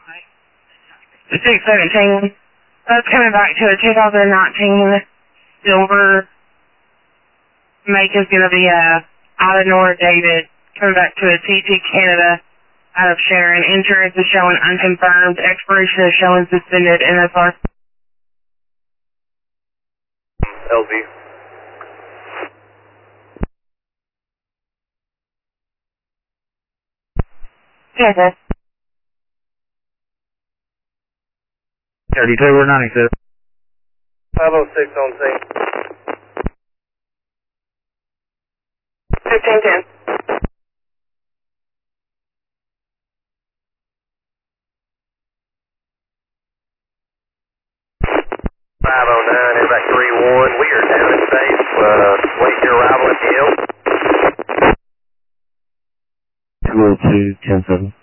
617. That's coming back to a 2019 silver. Make is going to be out of Nora David. Coming back to a TT Canada out of Sharon. Insurance is showing unconfirmed. Expiration is showing suspended. NSR. LV. Yes, sir. 32, we're 96. 506 on scene. 1510. 509, impact 3-1. We are down in space. Waiting your arrival at the L. 202, 10-7.